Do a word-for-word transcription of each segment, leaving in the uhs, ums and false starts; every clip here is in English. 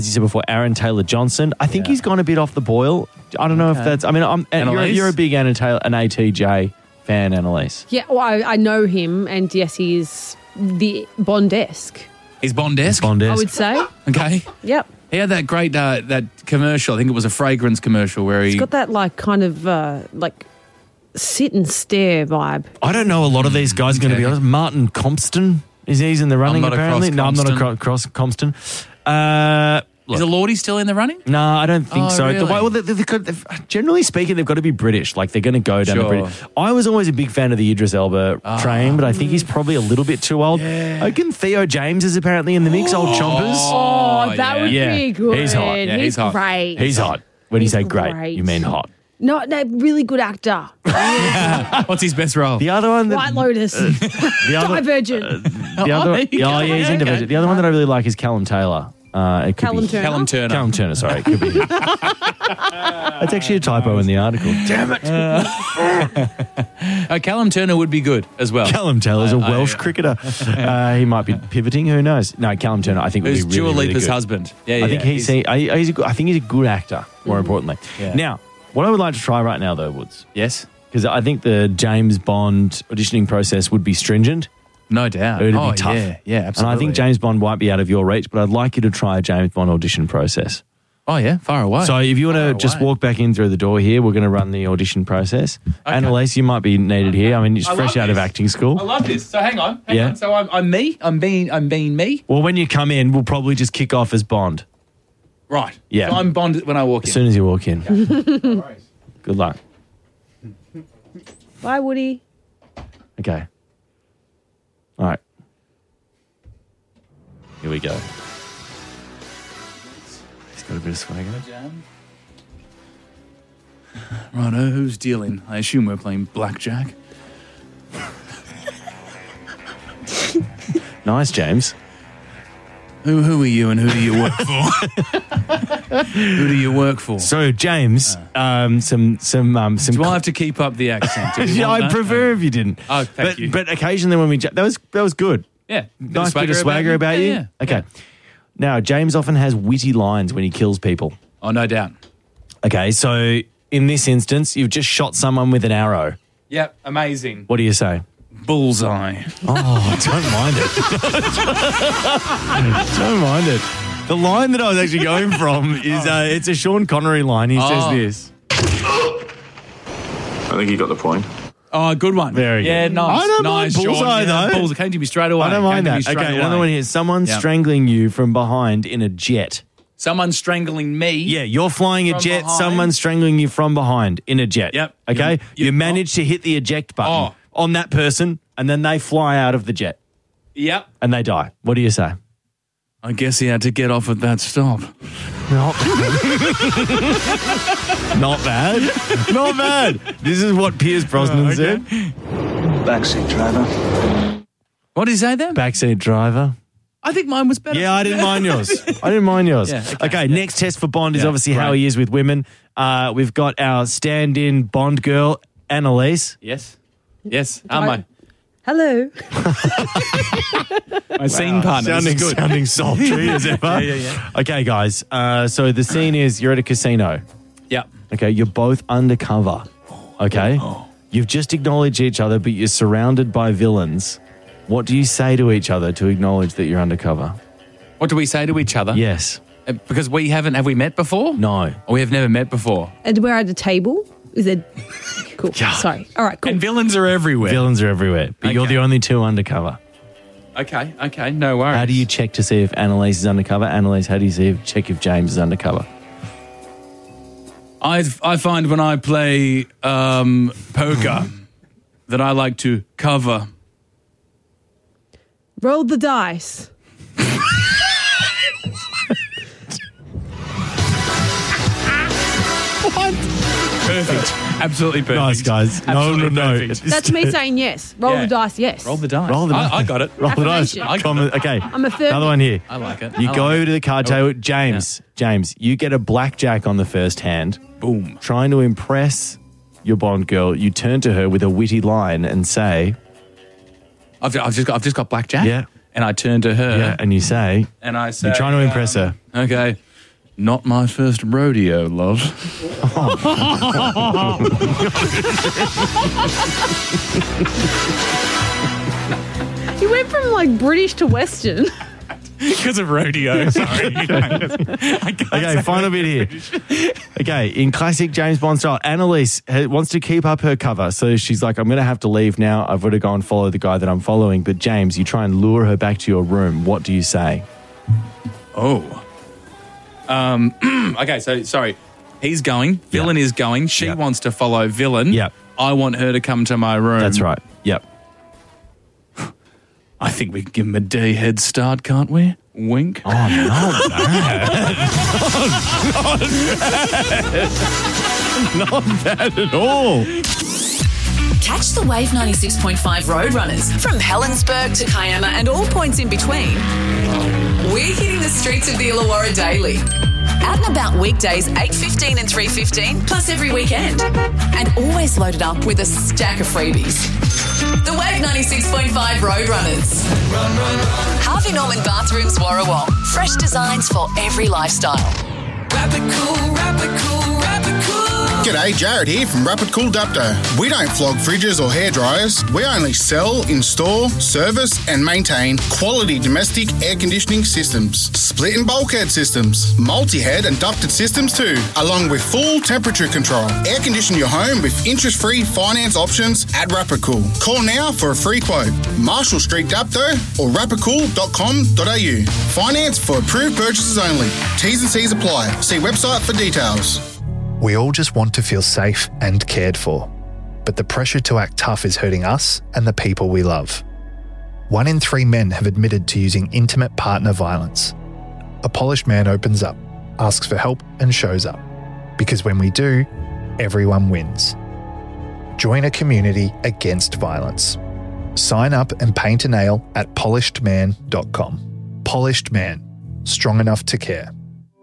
As you said before, Aaron Taylor Johnson. I think Yeah. he's gone a bit off the boil. I don't know Okay. if that's. I mean, I'm, you're, Annalise? you're a big Aaron Taylor, an A T J fan, Annalise. Yeah, well, I, I know him, and yes, he is the Bond-esque, He's Bond-esque. I Bond-esque. would say. Okay. Yep. He had that great uh, that commercial. I think it was a fragrance commercial where he. He's got that, like, kind of, uh, like, sit and stare vibe. I don't know a lot of these guys. Going to be Okay. honest. Martin Compston is he's in the running not across apparently. No, I'm not Compston. across Compston. Uh, Is the Lordy still in the running? No, I don't think Oh, so. The really? way, well, they, they, could- they've- generally speaking, they've got to be British. Like they're going to go down Sure. the British. I was always a big fan of the Idris Elba train, but I think he's probably a little bit too old. I reckon Theo James is apparently in the mix. Old Chompers. Oh, that yeah. would Yeah, be good. he's hot. Yeah, he's hot. great. He's hot. When you He's say great, great. you mean hot. No, no, really good actor. What's his best role? The other one, that, White Lotus. the other, Divergent. the other, Oh, there you oh go. yeah, he's Okay. in Divergent. The other one that I really like is Callum Taylor. Uh, it could Callum be, Turner. Callum Turner. Callum Turner, sorry. It could be. That's actually a typo in the article. Damn it. Uh, Callum Turner would be good as well. Callum Taylor's a I- I- Welsh cricketer. Uh, he might be pivoting. Who knows? No, Callum Turner, I think would Who's be really, Dua really Lipa's good. husband? Yeah, yeah. I think he's, he, I, he's a good, I think he's a good actor. More importantly, Yeah. now what I would like to try right now, though, Woods, yes, because I think the James Bond auditioning process would be stringent. no doubt. It would oh be tough. yeah, yeah, absolutely. And I think James Bond might be out of your reach, but I'd like you to try a James Bond audition process. Oh yeah, far away. So if you want Far to just away. walk back in through the door here, we're going to run the audition process. Annalise, you might be needed here. I mean, it's I fresh love out of this. acting school. I love this. So hang on, hang Yeah. on. So I'm, I'm me. I'm being. I'm being me. Well, when you come in, we'll probably just kick off as Bond Right. Yeah. So I'm Bond when I walk as in. soon as you walk in. Good luck. Bye, Woody. Okay. All right. Here we go. He's got a bit of swagger. Righto, who's dealing? I assume we're playing blackjack. Nice, James. Who who are you and who do you work for? Who do you work for? So, James, um, some some um, some. Do I have to keep up the accent? Do you yeah, want I'd that? prefer if you didn't. Oh, thank but, you. But occasionally when we ja- that was that was good. Yeah. Nice bit of swagger about you. Yeah, yeah. Okay. Now, James often has witty lines when he kills people. Oh, no doubt. Okay, so in this instance, you've just shot someone with an arrow. Yep, amazing. What do you say? Bullseye. Oh, don't mind it. Don't mind it. The line that I was actually going from is uh, it's a Sean Connery line. He Oh. says this. I think you got the point. Oh, good one. Very good. Yeah, nice. I don't nice, mind bullseye, Sean. Yeah, though. Bullseye came to me straight away. I don't Came mind to me that. straight Okay, away. another one here. Someone Yep. strangling you from behind in a jet. Someone strangling me. Yeah, you're flying a From jet, behind. someone strangling you from behind in a jet. Yep. Okay? You- You, you- manage to hit the eject button Oh. on that person, and then they fly out of the jet Yep. and they die. What do you say? I guess he had to get off at that stop. Not Not bad. Not bad. This is what Pierce Brosnan Oh, okay. said. Backseat driver. What did he say then? Backseat driver. I think mine was better. Yeah, I didn't mind yours. I didn't mind yours. Yeah, okay, okay, yeah. next test for Bond is Yeah, obviously how great. he is with women. Uh, we've got our stand-in Bond girl, Annalise. Yes. Yes. Am I? Hello. My scene partner. Sounding, This is good. sounding sultry as ever. Yeah, yeah, yeah. Okay, guys. Uh, so the scene is you're at a casino. Yep. Okay, you're both undercover. Okay? You've just acknowledged each other, but you're surrounded by villains. What do you say to each other to acknowledge that you're undercover? What do we say to each other? Yes. Uh, Because we haven't, have we met before? No. Or we have never met before. And we're at a table. Is it cool? Yeah. Sorry. All right, cool. And villains are everywhere. Villains are everywhere, but you're Okay. the only two undercover. Okay, okay, no worries. How do you check to see if Annalise is undercover? Annalise, how do you see if, check if James is undercover? I I find when I play um, poker that I like to cover. Roll the dice. Perfect. Absolutely perfect. Nice, guys. No, no, Absolutely no. perfect. That's me saying yes. Roll Yeah. the dice, yes. Roll the dice. Roll the I- dice. I, got it. Roll the dice. Affirmation. I got Comment- okay. I'm a third. Another one here. I like it. You I go like to the card Oh, table. James, James, you get a blackjack on the first hand. Boom. Trying to impress your Bond girl, you turn to her with a witty line and say, I've, I've just got I've just got blackjack. Yeah. And I turn to her. yeah, and you say, And I say, you're trying to impress um, her. Okay. Not my first rodeo, love. You went from like British to Western. Because of rodeo, sorry. Okay, final bit here. Okay, in classic James Bond style, Annalise ha- wants to keep up her cover. So she's like, I'm going to have to leave now. I've got to go and follow the guy that I'm following. But James, you try and lure her back to your room. What do you say? Oh. Um, okay, so sorry. He's going. Villain Yep. is going. She Yep. wants to follow Villain. Yep. I want her to come to my room. That's right. Yep. I think we can give him a day head start, can't we? Wink. Oh, no. Not bad at all. Catch the Wave ninety-six point five Roadrunners from Helensburgh to Kiama and all points in between. We're hitting the streets of the Illawarra daily. Out and about weekdays eight fifteen and three fifteen, plus every weekend. And always loaded up with a stack of freebies. The Wave ninety-six point five Roadrunners. Run, run, run. Harvey Norman Bathrooms Warrawong. Fresh designs for every lifestyle. Rapid Cool, Rapid Cool, Rapid Cool. G'day, Jared here from Rapid Cool Dapto. We don't flog fridges or hairdryers. We only sell, install, service and maintain quality domestic air conditioning systems. Split and bulkhead systems, multi-head and ducted systems too, along with full temperature control. Air condition your home with interest-free finance options at Rapid Cool. Call now for a free quote. Marshall Street Dapto or rapid cool dot com dot a u. Finance for approved purchases only. T's and C's apply. See website for details. We all just want to feel safe and cared for, but the pressure to act tough is hurting us and the people we love. One in three men have admitted to using intimate partner violence. A polished man opens up, asks for help and shows up. Because when we do, everyone wins. Join a community against violence. Sign up and paint a nail at polished man dot com. Polished Man. Strong enough to care.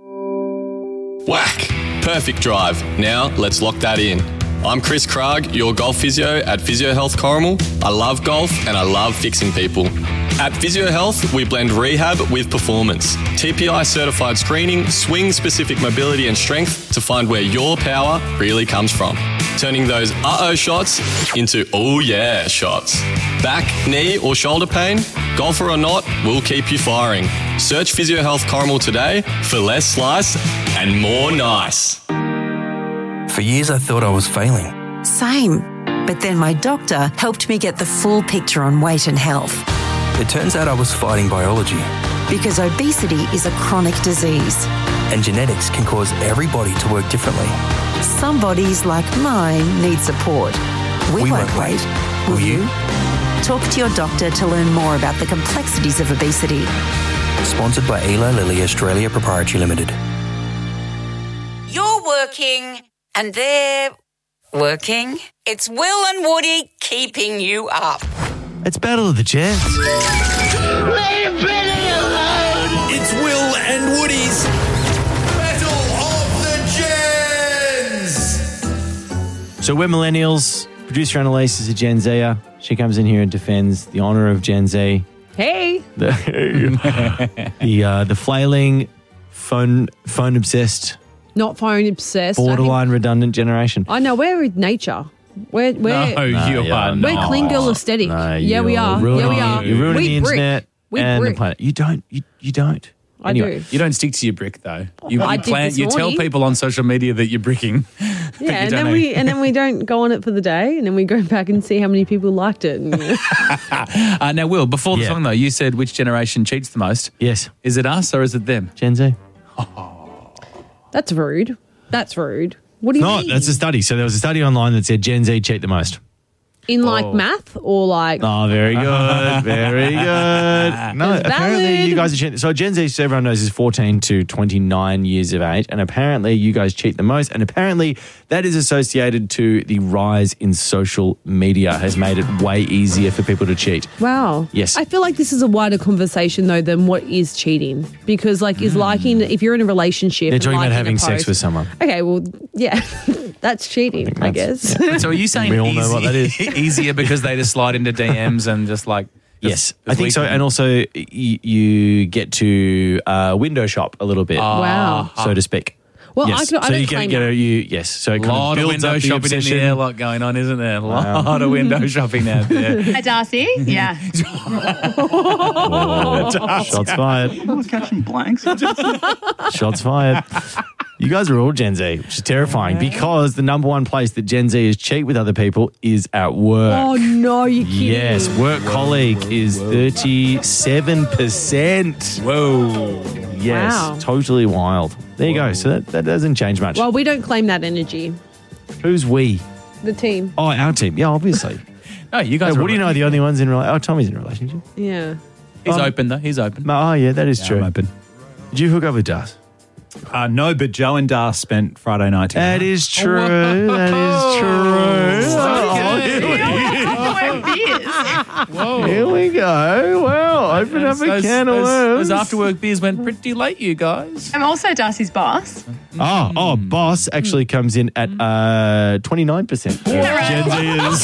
Whack! Perfect drive. Now let's lock that in. I'm Chris Krag, your golf physio at Physio Health Corrimal. I love golf and I love fixing people. At Physio Health, we blend rehab with performance. T P I certified screening, swing specific mobility and strength to find where your power really comes from. Turning those uh-oh shots into oh yeah shots. Back, knee or shoulder pain? Golfer or not, we'll keep you firing. Search Physio Health Corrimal today for less slice and more nice. For years I thought I was failing. Same. But then my doctor helped me get the full picture on weight and health. It turns out I was fighting biology. Because obesity is a chronic disease. And genetics can cause everybody to work differently. Some bodies, like mine, need support. We, We won't won't wait. wait. Will Will you? you? Talk to your doctor to learn more about the complexities of obesity. Sponsored by Eli Lilly Australia Proprietary Limited. You're working and they're working. It's Will and Woody keeping you up. It's Battle of the Jets. Leave Billy alone! It's Will and Woody's Battle of the Gens. So we're millennials. Producer Annalise is a Gen Zer. She comes in here and defends the honour of Gen Z. Hey. The the, uh, the flailing, phone phone obsessed, Not phone obsessed. I think- borderline redundant generation. I know, we're with nature. We're, we're, No, you you're are we're not. clean girl aesthetic. No, yeah, we you're are. ruining- Yeah, we are. You're ruining we the brick. internet We and brick. the planet. You don't. You, you don't. I Anyway, do. You don't stick to your brick, though. You, I you did plan. this You tell morning. people on social media that you're bricking. but you Yeah, and don't then we and then we don't go on it for the day, and then we go back and see how many people liked it. And, Uh, now, Will, before the Yeah. song, though, you said which generation cheats the most. yes, Is it us or is it them? Gen Z. that's rude. That's rude. What do you No, mean? that's a study. So there was a study online that said Gen Z cheat the most. In like Oh. math or like Oh, very good. Very good. No, It's apparently valid. you guys are cheating. So Gen Z, so everyone knows, is fourteen to twenty-nine years of age. And apparently you guys cheat the most. And apparently that is associated to the rise in social media has made it way easier for people to cheat. wow. Yes. I feel like this is a wider conversation though than what is cheating because like is liking if you're in a relationship. They're and talking about liking a having sex post- with someone. Okay, well, yeah, that's cheating. I, that's- guess. So are you saying We all easy, know what that is. easier because they just slide into D Ms and just like Yes, this I think so. weekend? And also, y- you get to uh, window shop a little bit, Wow. so to speak. Well, yes. I, can, I so don't you get, claim get that. a, you yes. So it A kind lot of of builds window up the shopping in the obsession. airlock going on, isn't there? A lot of window shopping out there. Hi, Darcy. Yeah. Shots fired. I was catching blanks. Shots fired. You guys are all Gen Z, which is terrifying because the number one place that Gen Z is cheat with other people is at work. Oh, no, you're kidding. Yes, work colleague is thirty-seven percent. Whoa. Yes, Wow. totally wild. There you go. So that, that doesn't change much. Well, we don't claim that energy. Who's we? The team. Oh, our team. Yeah, obviously. No, you guys No, are what do you know? The only ones in relationship? Oh, Tommy's in a relationship. Yeah. He's Um, open, though. He's open. Oh, yeah, that is Yeah, true. I'm open. Did you hook up with Das? Uh, no, but Joe and Dar spent Friday night together. That is true. That is true. Oh, here we Whoa. Here we go. Well, open up a Those- can of those- worms. Those after work beers went pretty late, you guys. I'm also Darcy's boss. Oh, oh, boss actually comes in at uh, twenty-nine percent. Gen Zers.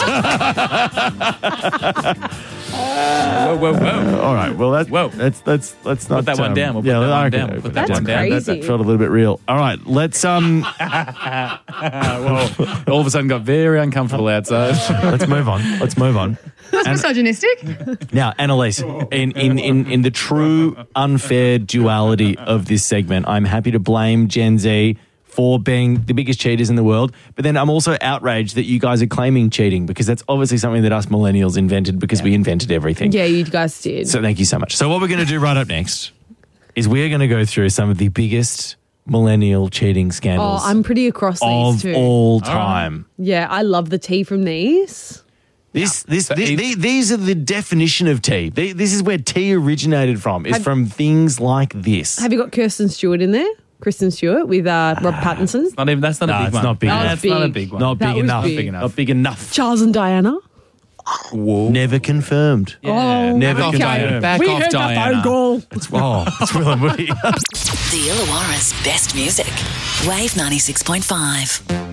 Whoa, whoa, whoa. All right. Well, that's Whoa. That's that's let's not Put that one um, down. We'll put yeah, that I one reckon down. we'll We'll put put that that down. one down. That, that Crazy. felt a little bit real. All right. Let's um. Whoa. All of a sudden got very uncomfortable outside. let's move on. Let's move on. That's misogynistic. Now, Annalise, in, in, in, in the true unfair duality of this segment, I'm happy to blame Gen Z for being the biggest cheaters in the world, but then I'm also outraged that you guys are claiming cheating because that's obviously something that us millennials invented because we invented everything. Yeah, you guys did. So thank you so much. So what we're going to do right up next is we're going to go through some of the biggest millennial cheating oh, scandals I'm pretty across these of two. all time. Yeah, I love the tea from these. This, this, the- the- these are the definition of tea. The- This is where tea originated from. Is Have- from things like this. Have you got Kirsten Stewart in there? Kristen Stewart with uh, Rob Pattinson. Not even, that's not No, a big it's one. not big No, enough. that's not a Big. big one. Not That big was enough. big. Not big enough. Charles and Diana. Whoa. Never confirmed. Oh, Never Back off, confirmed. Diana. Back we off, heard Diana. the phone call. It's, oh, it's Will and Woody. The Illawarra's best music. Wave ninety-six point five.